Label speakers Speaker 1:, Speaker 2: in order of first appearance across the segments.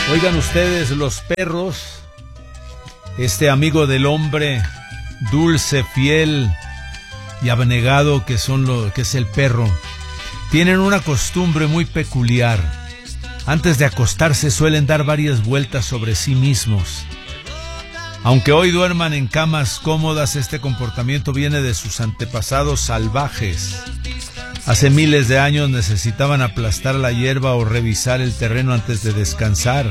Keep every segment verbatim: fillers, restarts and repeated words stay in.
Speaker 1: Oigan ustedes, los perros, este amigo del hombre, dulce, fiel y abnegado que son lo que es el perro, tienen una costumbre muy peculiar. Antes de acostarse suelen dar varias vueltas sobre sí mismos. Aunque hoy duerman en camas cómodas, este comportamiento viene de sus antepasados salvajes. Hace miles de años necesitaban aplastar la hierba o revisar el terreno antes de descansar.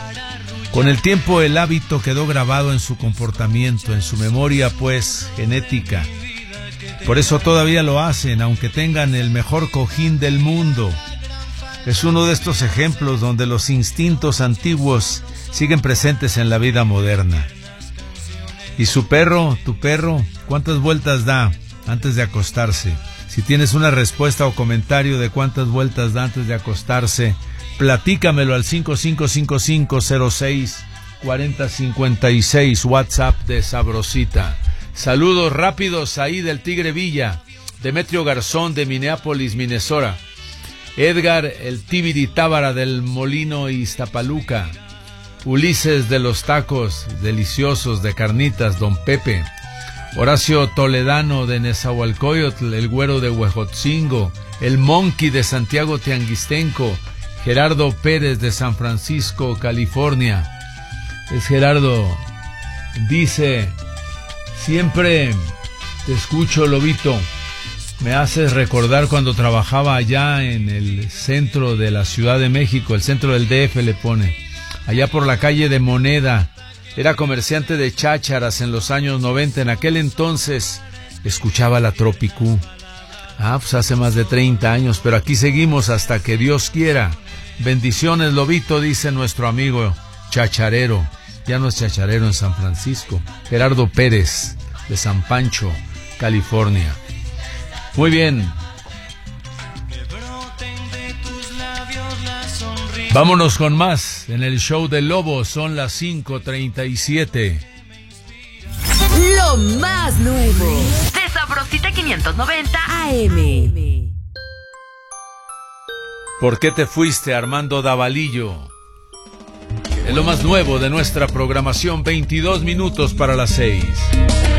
Speaker 1: Con el tiempo el hábito quedó grabado en su comportamiento, en su memoria, pues, genética. Por eso todavía lo hacen, aunque tengan el mejor cojín del mundo. Es uno de estos ejemplos donde los instintos antiguos siguen presentes en la vida moderna. ¿Y su perro, tu perro, cuántas vueltas da antes de acostarse? Si tienes una respuesta o comentario de cuántas vueltas da antes de acostarse, platícamelo al cinco cinco cinco cinco cero seis cuatro cero cinco seis, WhatsApp de Sabrosita. Saludos rápidos ahí del Tigre Villa, Demetrio Garzón de Minneapolis, Minnesota, Edgar el Tibiri Tábara del Molino Iztapaluca, Ulises de los tacos deliciosos de carnitas, Don Pepe, Horacio Toledano de Nezahualcóyotl, el Güero de Huejotzingo, el Monkey de Santiago Tianguistenco, Gerardo Pérez de San Francisco, California. Es Gerardo, dice, siempre te escucho, Lobito, me haces recordar cuando trabajaba allá en el centro de la Ciudad de México, el centro del D F le pone, allá por la calle de Moneda. Era comerciante de chácharas en los años noventa. En aquel entonces escuchaba la Tropicú. Ah, pues hace más de treinta años, pero aquí seguimos hasta que Dios quiera. Bendiciones, Lobito, dice nuestro amigo chacharero. Ya no es chacharero en San Francisco. Gerardo Pérez, de San Pancho, California. Muy bien. Vámonos con más en el show del Lobo, son las cinco treinta y siete.
Speaker 2: Lo más nuevo de Sabrosita quinientos noventa A M.
Speaker 1: ¿Por qué te fuiste, Armando Davalillo? Es lo más nuevo de nuestra programación, veintidós minutos para las seis.